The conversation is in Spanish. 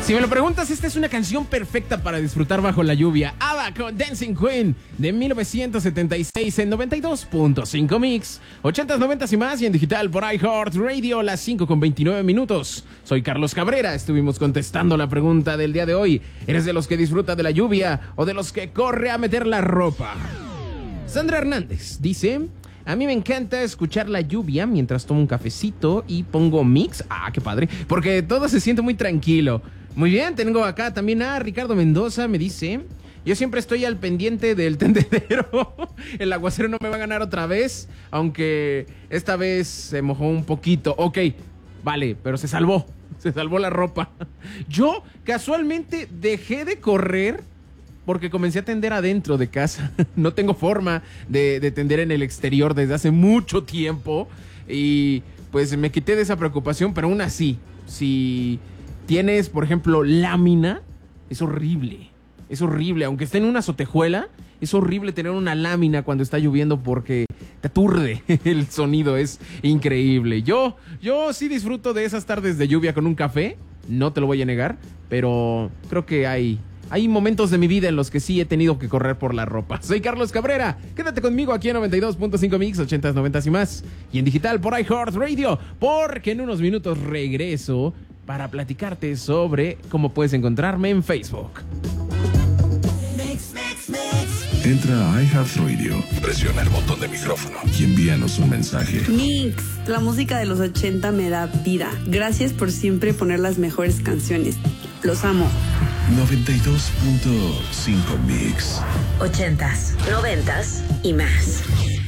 Si me lo preguntas, esta es una canción perfecta para disfrutar bajo la lluvia. ABBA con Dancing Queen de 1976 en 92.5 Mix. 80s, 90s y más y en digital por iHeartRadio, las 5:29. Soy Carlos Cabrera. Estuvimos contestando la pregunta del día de hoy. ¿Eres de los que disfruta de la lluvia o de los que corre a meter la ropa? Sandra Hernández dice: a mí me encanta escuchar la lluvia mientras tomo un cafecito y pongo Mix. Ah, qué padre, porque todo se siente muy tranquilo. Muy bien, tengo acá también a Ricardo Mendoza, me dice: yo siempre estoy al pendiente del tendedero. El aguacero no me va a ganar otra vez, aunque esta vez se mojó un poquito. Ok, vale, pero se salvó la ropa. Yo casualmente dejé de correr porque comencé a tender adentro de casa. No tengo forma de tender en el exterior desde hace mucho tiempo y pues me quité de esa preocupación, pero aún así, si tienes, por ejemplo, lámina, es horrible, aunque esté en una azotejuela, es horrible tener una lámina cuando está lloviendo porque te aturde el sonido, es increíble. Yo sí disfruto de esas tardes de lluvia con un café, no te lo voy a negar, pero creo que hay momentos de mi vida en los que sí he tenido que correr por la ropa. Soy Carlos Cabrera. Quédate conmigo aquí en 92.5 Mix, 80s, 90s y más. Y en digital por iHeartRadio, porque en unos minutos regreso para platicarte sobre cómo puedes encontrarme en Facebook. Entra a iHeartRadio, presiona el botón de micrófono y envíanos un mensaje. Mix, la música de los 80 me da vida. Gracias por siempre poner las mejores canciones. Los amo. 92.5 Mix. 80s, 90s y más.